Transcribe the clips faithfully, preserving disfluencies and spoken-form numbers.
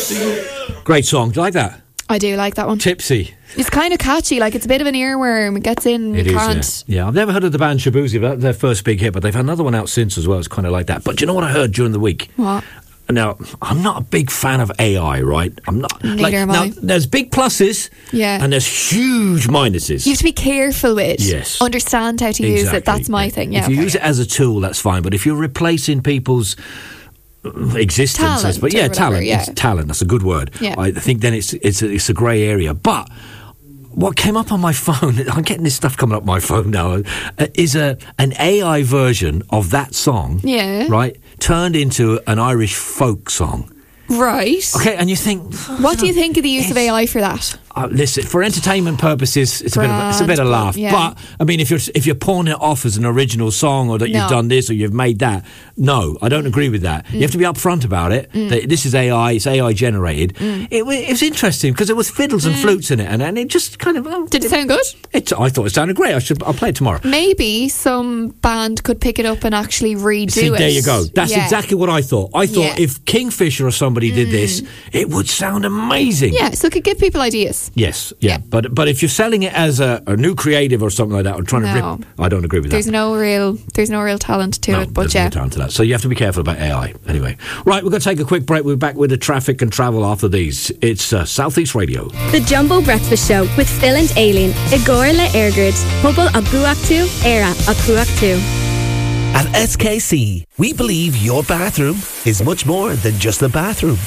Great song. Do you like that? I do like that one. Tipsy. It's kind of catchy, like it's a bit of an earworm. It gets in, It you is, can't. yeah. yeah. I've never heard of the band Shabuzi, but that's their first big hit, but they've had another one out since as well. It's kind of like that. But do you know what I heard during the week? What? Now, I'm not a big fan of A I, right? I'm not. Neither like, am now, I. there's big pluses, Yeah. and there's huge minuses. You have to be careful with it. Yes. Understand how to use Exactly. it. That's my Yeah. thing. Yeah. If you okay. use it as a tool, that's fine. But if you're replacing people's existence, I Talent suppose, or yeah, whatever, talent, yeah. it's talent. That's a good word. Yeah. I think then it's it's a, it's a grey area. But what came up on my phone, I'm getting this stuff coming up my phone now, uh, is a an A I version of that song, Yeah. right, turned into an Irish folk song. Right. Okay, and you think, What do you think of the use of A I for that? Uh, listen, for entertainment purposes, it's a bit of a, it's a bit of Grand, laugh. yeah. But I mean, if you're if you're pawning it off as an original song, or that No. you've done this or you've made that, no, I don't agree with that. You have to be upfront about it. Mm. That this is A I, it's A I generated. It, wa- it was interesting because there was fiddles and flutes in it, and, and it just kind of oh, Did it sound good? It, I thought it sounded great. I should. I'll play it tomorrow. Maybe some band could pick it up and actually redo See, it. there you go. That's Yeah. exactly what I thought. I thought Yeah. Mm. if Kingfisher or somebody did this, it would sound amazing. Yeah, so it could give people ideas. Yes, yeah. Yeah. But but if you're selling it as a, a new creative or something like that, or trying to No. rip, I don't agree with There's that. no real, there's no real talent to No, it. But there's yeah, no talent to that. So you have to be careful about A I. Anyway, right, we're going to take a quick break. We're back with the traffic and travel after these. It's uh, Southeast Radio. The Jumbo Breakfast Show with Phil and Aileen. Igor le Ergrid. Hubble a Guaktu, Era a Kuaktu. At S K C, we believe your bathroom is much more than just a bathroom.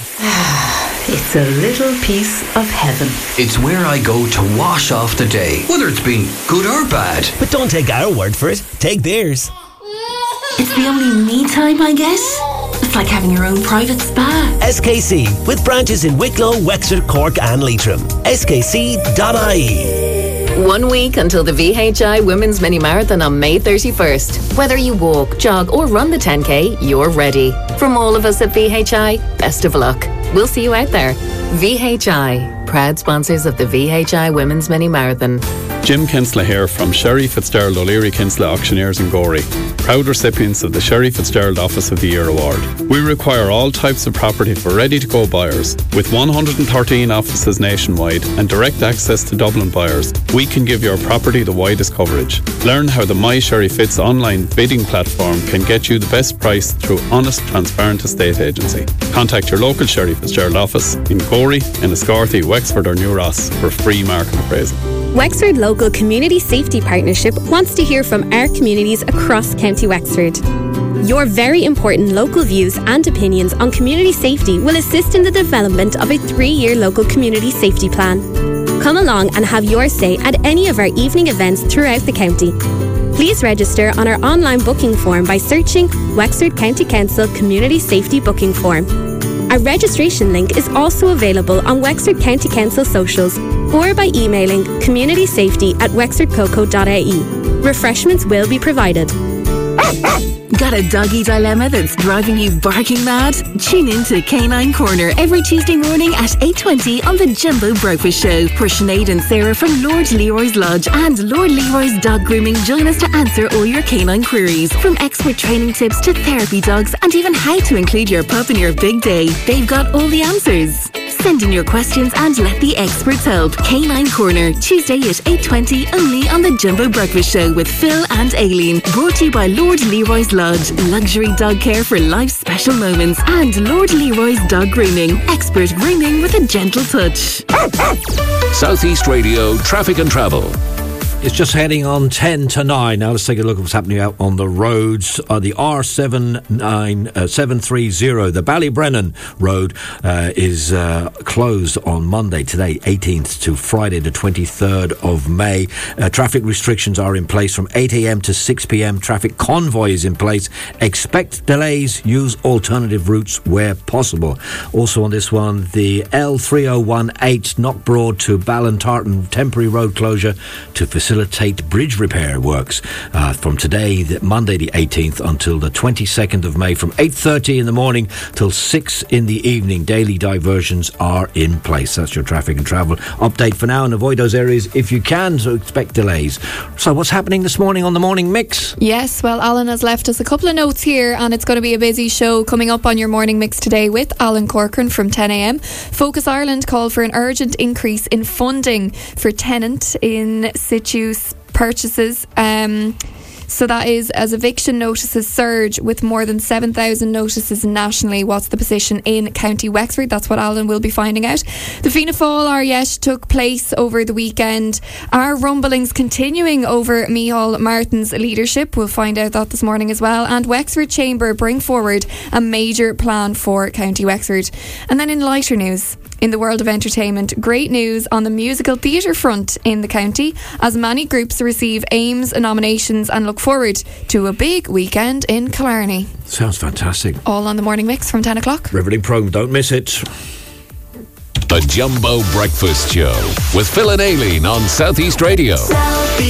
It's a little piece of heaven. It's where I go to wash off the day, whether it's been good or bad. But don't take our word for it, take theirs. It's the only me time, I guess. It's like having your own private spa. S K C, with branches in Wicklow, Wexford, Cork and Leitrim. S K C dot I E. One week until the V H I Women's Mini Marathon on May thirty-first. Whether you walk, jog or run the ten K, you're ready. From all of us at V H I, best of luck. We'll see you out there. V H I, proud sponsors of the V H I Women's Mini Marathon. Jim Kinsella here from Sherry Fitzgerald O'Leary Kinsella Auctioneers in Gorey, proud recipients of the Sherry Fitzgerald Office of the Year Award. We require all types of property for ready-to-go buyers. With one hundred thirteen offices nationwide and direct access to Dublin buyers, we can give your property the widest coverage. Learn how the My Sherry Fitz online bidding platform can get you the best price through honest, transparent estate agency. Contact your local Sherry Fitzgerald office in Gorey, Enniscorthy, Wexford or New Ross for free market appraisal. Wexford Local Community Safety Partnership wants to hear from our communities across County Wexford. Your very important local views and opinions on community safety will assist in the development of a three-year local community safety plan. Come along and have your say at any of our evening events throughout the county. Please register on our online booking form by searching Wexford County Council Community Safety Booking Form. Our registration link is also available on Wexford County Council socials or by emailing communitysafety at wexfordcoco dot I E. Refreshments will be provided. Got a doggy dilemma that's driving you barking mad? Tune in to Canine Corner every Tuesday morning at eight twenty on the Jumbo Breakfast Show, where Sinead and Sarah from Lord Leroy's Lodge and Lord Leroy's Dog Grooming join us to answer all your canine queries. From expert training tips to therapy dogs and even how to include your pup in your big day, they've got all the answers. Send in your questions and let the experts help. Canine Corner, Tuesday at eight twenty only on the Jumbo Breakfast Show with Phil and Aileen. Brought to you by Lord Leroy's Lodge, luxury dog care for life's special moments, and Lord Leroy's Dog Grooming, expert grooming with a gentle touch. Southeast Radio Traffic and Travel. It's just heading on ten to nine. Now let's take a look at what's happening out on the roads. Uh, the R seven nine seven three zero, the Ballybrennan Road, uh, is uh, closed on Monday, today, eighteenth, to Friday, the twenty-third of May. Uh, traffic restrictions are in place from eight a.m. to six p.m. Traffic convoy is in place. Expect delays. Use alternative routes where possible. Also on this one, the L three oh one eight Knockbroad to Ballintartan temporary road closure to facilitate facilitate bridge repair works uh, from today, the Monday the eighteenth, until the twenty-second of May, from eight thirty in the morning till six in the evening. Daily diversions are in place. That's your traffic and travel update for now, and avoid those areas if you can, so expect delays. So what's happening this morning on the Morning Mix? Yes, well, Alan has left us a couple of notes here, and it's going to be a busy show coming up on your Morning Mix today with Alan Corcoran from ten a m. Focus Ireland called for an urgent increase in funding for tenant in situ purchases. Um, so that is as eviction notices surge with more than seven thousand notices nationally. What's the position in County Wexford? That's what Alan will be finding out. The Fianna Fáil Ariete took place over the weekend. Are rumblings continuing over Micheál Martin's leadership? We'll find out that this morning as well. And Wexford Chamber bring forward a major plan for County Wexford. And then in lighter news, in the world of entertainment, great news on the musical theatre front in the county, as many groups receive Ames nominations and look forward to a big weekend in Killarney. Sounds fantastic. All on the Morning Mix from ten o'clock. Riveting programme, don't miss it. The Jumbo Breakfast Show with Phil and Aileen on Southeast Radio.